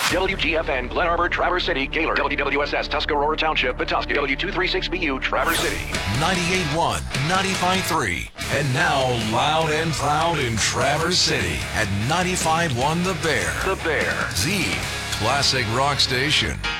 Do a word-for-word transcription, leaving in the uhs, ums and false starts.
W G F N, Glen Arbor, Traverse City, Gaylor. W W S S, Tuscarora Township, Petoskey. W two thirty-six B U, Traverse City. ninety-eight point one, ninety-five point three. And now loud and proud in Traverse City at ninety-five point one The Bear. The Bear. The classic rock station.